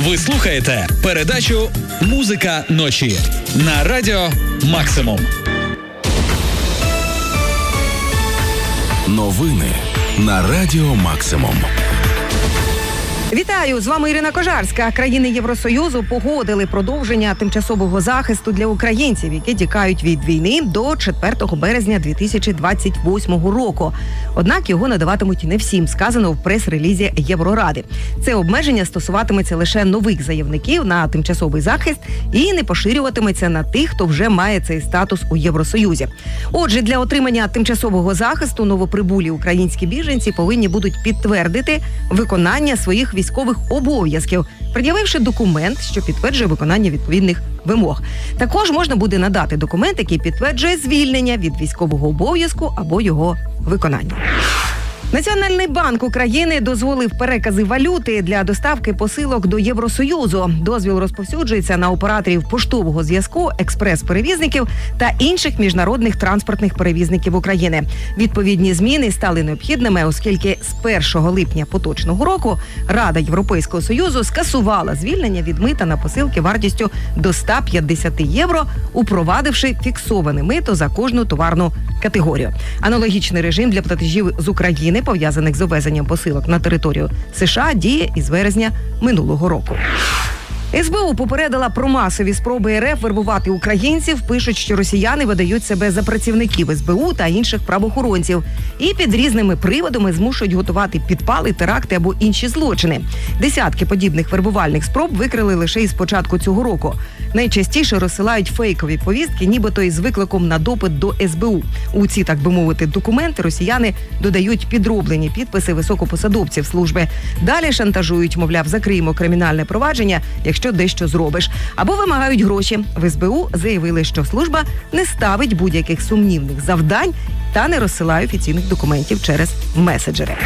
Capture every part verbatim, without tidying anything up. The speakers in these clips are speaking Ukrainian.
Ви слухаєте передачу «Музика ночі» на радіо «Максимум». Новини на радіо «Максимум». Вітаю! З вами Ірина Кожарська. Країни Євросоюзу погодили продовження тимчасового захисту для українців, які тікають від війни, до четвертого березня дві тисячі двадцять восьмого року. Однак його надаватимуть не всім, сказано в прес-релізі Євроради. Це обмеження стосуватиметься лише нових заявників на тимчасовий захист і не поширюватиметься на тих, хто вже має цей статус у Євросоюзі. Отже, для отримання тимчасового захисту новоприбулі українські біженці повинні будуть підтвердити виконання своїх військових обов'язків, пред'явивши документ, що підтверджує виконання відповідних вимог. Також можна буде надати документ, який підтверджує звільнення від військового обов'язку або його виконання. Національний банк України дозволив перекази валюти для доставки посилок до Євросоюзу. Дозвіл розповсюджується на операторів поштового зв'язку, експрес-перевізників та інших міжнародних транспортних перевізників України. Відповідні зміни стали необхідними, оскільки з першого липня поточного року Рада Європейського Союзу скасувала звільнення від мита на посилки вартістю до ста п'ятдесят євро, упровадивши фіксоване мито за кожну товарну категорію. Аналогічний режим для платежів з України, пов'язаних з увезенням посилок на територію США, діє із вересня минулого року. ес бе у попередила про масові спроби ер еф вербувати українців. Пишуть, що росіяни видають себе за працівників ес бе у та інших правоохоронців. І під різними приводами змушують готувати підпали, теракти або інші злочини. Десятки подібних вербувальних спроб викрили лише із початку цього року. Найчастіше розсилають фейкові повістки, нібито із викликом на допит до ес бе у. У ці, так би мовити, документи росіяни додають підроблені підписи високопосадовців служби. Далі шантажують, мовляв, закриємо кримінальне провадження, якщо дещо зробиш. Або вимагають гроші. В ес бе у заявили, що служба не ставить будь-яких сумнівних завдань та не розсилає офіційних документів через меседжери.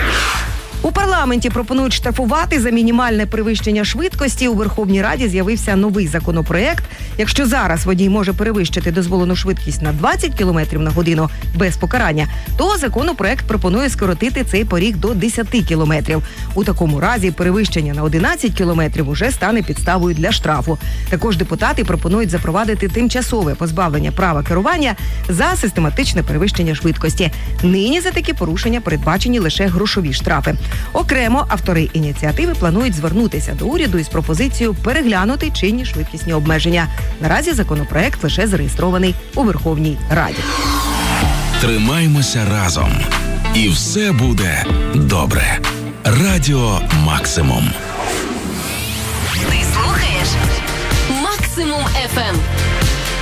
У парламенті пропонують штрафувати за мінімальне перевищення швидкості. У Верховній Раді з'явився новий законопроект. Якщо зараз водій може перевищити дозволену швидкість на двадцять кілометрів на годину без покарання, то законопроект пропонує скоротити цей поріг до десять кілометрів. У такому разі перевищення на одинадцять кілометрів уже стане підставою для штрафу. Також депутати пропонують запровадити тимчасове позбавлення права керування за систематичне перевищення швидкості. Нині за такі порушення передбачені лише грошові штрафи. Окремо, автори ініціативи планують звернутися до уряду із пропозицією переглянути чинні швидкісні обмеження. Наразі законопроект лише зареєстрований у Верховній Раді. Тримаймося разом. І все буде добре. Радіо «Максимум». Ти слухаєш «Максимум еф ем».